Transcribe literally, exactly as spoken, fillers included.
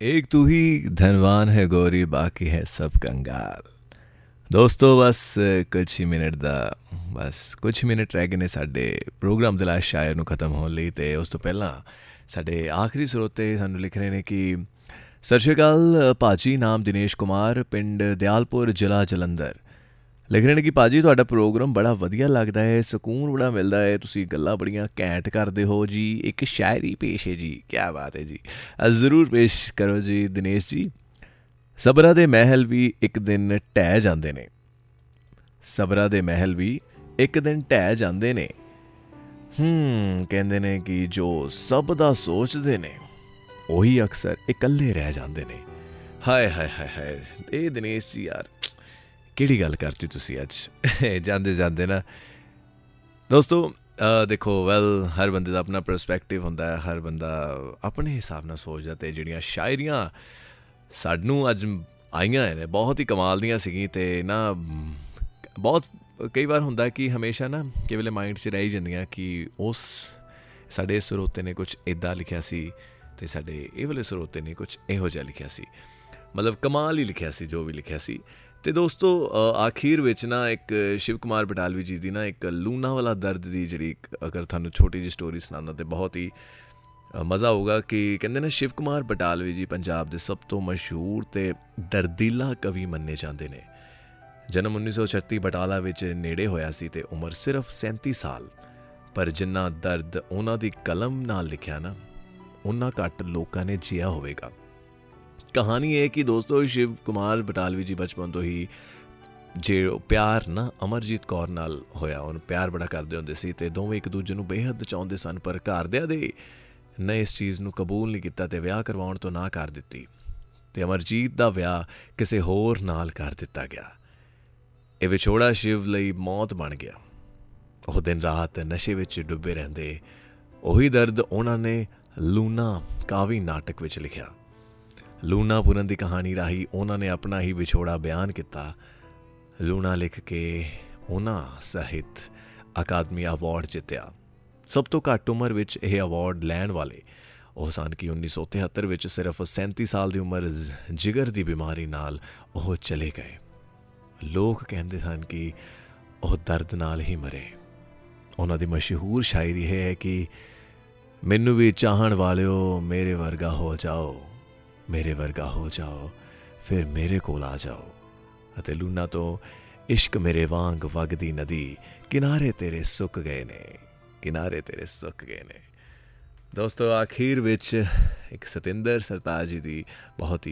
एक तू ही धनवान है गोरी बाकी है सब कंगाल। ਦੋਸਤੋ ਬਸ ਕੁਛ ਹੀ ਮਿੰਟ ਦਾ ਬਸ ਕੁਛ ਮਿੰਟ ਰਹਿ ਗਏ ਨੇ ਸਾਡੇ ਪ੍ਰੋਗਰਾਮ ਦੇ ਲਾਸਟ ਸ਼ਾਇਰ ਨੂੰ ਖਤਮ ਹੋਣ ਲਈ। ਅਤੇ ਉਸ ਤੋਂ ਪਹਿਲਾਂ ਸਾਡੇ ਆਖਰੀ ਸਰੋਤੇ ਸਾਨੂੰ ਲਿਖ ਰਹੇ ਨੇ ਕਿ ਸਤਿ ਸ਼੍ਰੀ ਅਕਾਲ ਭਾਜੀ, ਨਾਮ ਦਿਨੇਸ਼ ਕੁਮਾਰ, ਪਿੰਡ ਦਿਆਲਪੁਰ, ਜ਼ਿਲ੍ਹਾ ਜਲੰਧਰ। ਲਿਖ ਰਹੇ ਨੇ ਕਿ ਭਾਜੀ ਤੁਹਾਡਾ ਪ੍ਰੋਗਰਾਮ ਬੜਾ ਵਧੀਆ ਲੱਗਦਾ ਹੈ, ਸਕੂਨ ਬੜਾ ਮਿਲਦਾ ਹੈ, ਤੁਸੀਂ ਗੱਲਾਂ ਬੜੀਆਂ ਘੈਂਟ ਕਰਦੇ ਹੋ ਜੀ। ਇੱਕ ਸ਼ਾਇਰੀ ਪੇਸ਼ ਹੈ ਜੀ, ਕਿਆ ਬਾਤ ਹੈ ਜੀ, ਜ਼ਰੂਰ ਪੇਸ਼ ਕਰੋ ਜੀ ਦਿਨੇਸ਼ ਜੀ। ਸਬਰਾਂ ਦੇ ਮਹਿਲ ਵੀ ਇੱਕ ਦਿਨ ਢਹਿ ਜਾਂਦੇ ਨੇ, ਸਬਰਾਂ ਦੇ ਮਹਿਲ ਵੀ ਇੱਕ ਦਿਨ ਢਹਿ ਜਾਂਦੇ ਨੇ। ਹੂੰ ਕਹਿੰਦੇ ਨੇ ਕਿ ਜੋ ਸਭ ਦਾ ਸੋਚਦੇ ਨੇ ਉਹੀ ਅਕਸਰ ਇਕੱਲੇ ਰਹਿ ਜਾਂਦੇ ਨੇ। ਹਾਏ ਹਾਏ ਹਾਏ ਹਾਏ, ਇਹ ਦਿਨੇਸ਼ ਜੀ ਯਾਰ ਕਿਹੜੀ ਗੱਲ ਕਰਤੀ ਤੁਸੀਂ ਅੱਜ ਜਾਂਦੇ ਜਾਂਦੇ ਨਾ। ਦੋਸਤੋ ਦੇਖੋ ਵੈਲ ਹਰ ਬੰਦੇ ਦਾ ਆਪਣਾ ਪਰਸਪੈਕਟਿਵ ਹੁੰਦਾ ਹੈ, ਹਰ ਬੰਦਾ ਆਪਣੇ ਹਿਸਾਬ ਨਾਲ ਸੋਚਦਾ। ਅਤੇ ਜਿਹੜੀਆਂ ਸ਼ਾਇਰੀਆਂ ਸਾਨੂੰ ਅੱਜ ਆਈਆਂ ਨੇ ਬਹੁਤ ਹੀ ਕਮਾਲ ਦੀਆਂ ਸੀਗੀਆਂ। ਅਤੇ ਨਾ ਬਹੁਤ ਕਈ ਵਾਰ ਹੁੰਦਾ ਕਿ ਹਮੇਸ਼ਾ ਨਾ ਕਈ ਵੇਲੇ ਮਾਇੰਡ 'ਚ ਰਹਿ ਜਾਂਦੀਆਂ ਕਿ ਉਸ ਸਾਡੇ ਸਰੋਤੇ ਨੇ ਕੁਛ ਇੱਦਾਂ ਲਿਖਿਆ ਸੀ ਅਤੇ ਸਾਡੇ ਇਹ ਵਾਲੇ ਸਰੋਤੇ ਨੇ ਕੁਛ ਇਹੋ ਜਿਹਾ ਲਿਖਿਆ ਸੀ, ਮਤਲਬ ਕਮਾਲ ਹੀ ਲਿਖਿਆ ਸੀ ਜੋ ਵੀ ਲਿਖਿਆ ਸੀ। ਅਤੇ ਦੋਸਤੋ ਆਖੀਰ ਵਿੱਚ ਨਾ ਇੱਕ ਸ਼ਿਵ ਕੁਮਾਰ ਬਟਾਲਵੀ ਜੀ ਦੀ ਨਾ ਇੱਕ ਲੂਣਾ ਵਾਲਾ ਦਰਦ ਦੀ ਜਿਹੜੀ ਅਗਰ ਤੁਹਾਨੂੰ ਛੋਟੀ ਜਿਹੀ ਸਟੋਰੀ ਸੁਣਾਉਂਦਾ ਤਾਂ ਬਹੁਤ ਹੀ ਮਜ਼ਾ ਆਊਗਾ। ਕਿ ਕਹਿੰਦੇ ਨੇ ਸ਼ਿਵ ਕੁਮਾਰ ਬਟਾਲਵੀ ਜੀ ਪੰਜਾਬ ਦੇ ਸਭ ਤੋਂ ਮਸ਼ਹੂਰ ਅਤੇ ਦਰਦੀਲਾ ਕਵੀ ਮੰਨੇ ਜਾਂਦੇ ਨੇ। ਜਨਮ ਉੱਨੀ ਸੌ ਛੱਤੀ ਬਟਾਲਾ ਵਿੱਚ ਨੇੜੇ ਹੋਇਆ ਸੀ ਅਤੇ ਉਮਰ ਸਿਰਫ ਸੈਂਤੀ ਸਾਲ। ਪਰ ਜਿੰਨਾ ਦਰਦ ਉਹਨਾਂ ਦੀ ਕਲਮ ਨਾਲ ਲਿਖਿਆ ਨਾ ਓਨਾ ਘੱਟ ਲੋਕਾਂ ਨੇ ਜੀਆ ਹੋਵੇਗਾ। ਕਹਾਣੀ ਇਹ ਕਿ ਦੋਸਤੋ ਸ਼ਿਵ ਕੁਮਾਰ ਬਟਾਲਵੀ ਜੀ ਬਚਪਨ ਤੋਂ ਹੀ ਜੇ ਪਿਆਰ ਨਾ ਅਮਰਜੀਤ ਕੌਰ ਨਾਲ ਹੋਇਆ, ਉਹਨੂੰ ਪਿਆਰ ਬੜਾ ਕਰਦੇ ਹੁੰਦੇ ਸੀ ਅਤੇ ਦੋਵੇਂ ਇੱਕ ਦੂਜੇ ਨੂੰ ਬੇਹੱਦ ਚਾਹੁੰਦੇ ਸਨ। ਪਰ ਘਰਦਿਆਂ ਦੇ ਨੇ ਇਸ ਚੀਜ਼ ਨੂੰ ਕਬੂਲ ਨਹੀਂ ਕੀਤਾ ਅਤੇ ਵਿਆਹ ਕਰਵਾਉਣ ਤੋਂ ਨਾ ਕਰ ਦਿੱਤੀ ਅਤੇ ਅਮਰਜੀਤ ਦਾ ਵਿਆਹ ਕਿਸੇ ਹੋਰ ਨਾਲ ਕਰ ਦਿੱਤਾ ਗਿਆ। ਇਹ ਵਿਛੋੜਾ ਸ਼ਿਵ ਲਈ ਮੌਤ ਬਣ ਗਿਆ। ਉਹ ਦਿਨ ਰਾਤ ਨਸ਼ੇ ਵਿੱਚ ਡੁੱਬੇ ਰਹਿੰਦੇ। ਉਹੀ ਦਰਦ ਉਹਨਾਂ ਨੇ ਲੂਣਾ ਕਾਵੀ ਨਾਟਕ ਵਿੱਚ ਲਿਖਿਆ। ਲੂਣਾ ਪੂਰਨ ਦੀ ਕਹਾਣੀ ਰਾਹੀਂ ਉਹਨਾਂ ਨੇ ਆਪਣਾ ਹੀ ਵਿਛੋੜਾ ਬਿਆਨ ਕੀਤਾ। ਲੂਣਾ ਲਿਖ ਕੇ ਉਹਨਾਂ ਸਾਹਿਤ ਅਕਾਦਮੀ ਅਵਾਰਡ ਜਿੱਤਿਆ। ਸਭ ਤੋਂ ਘੱਟ ਉਮਰ ਵਿੱਚ ਇਹ ਅਵਾਰਡ ਲੈਣ ਵਾਲੇ ਉਹ ਸਨ ਕਿ ਉੱਨੀ ਸੌ ਤਿਹੱਤਰ ਵਿੱਚ ਸਿਰਫ ਸੈਂਤੀ ਸਾਲ ਦੀ ਉਮਰ ਜਿਗਰ ਦੀ ਬਿਮਾਰੀ ਨਾਲ ਉਹ ਚਲੇ ਗਏ। ਲੋਕ ਕਹਿੰਦੇ ਸਨ ਕਿ ਉਹ ਦਰਦ ਨਾਲ ਹੀ ਮਰੇ। ਉਹਨਾਂ ਦੀ ਮਸ਼ਹੂਰ ਸ਼ਾਇਰੀ ਇਹ ਹੈ ਕਿ ਮੈਨੂੰ ਵੀ ਚਾਹਣ ਵਾਲਿਓ ਮੇਰੇ ਵਰਗਾ ਹੋ ਜਾਓ, ਮੇਰੇ ਵਰਗਾ ਹੋ ਜਾਓ, ਫਿਰ ਮੇਰੇ ਕੋਲ ਆ ਜਾਓ। ਅਤੇ ਲੂਣਾ ਤੋਂ ਇਸ਼ਕ ਮੇਰੇ ਵਾਂਗ ਵਗਦੀ ਨਦੀ, ਕਿਨਾਰੇ ਤੇਰੇ ਸੁੱਕ ਗਏ ਨੇ, ਕਿਨਾਰੇ ਤੇਰੇ ਸੁੱਕ ਗਏ ਨੇ। ਦੋਸਤੋ ਆਖੀਰ ਵਿੱਚ ਇੱਕ ਸਤਿੰਦਰ ਸਰਤਾਜ ਜੀ ਦੀ ਬਹੁਤ ਹੀ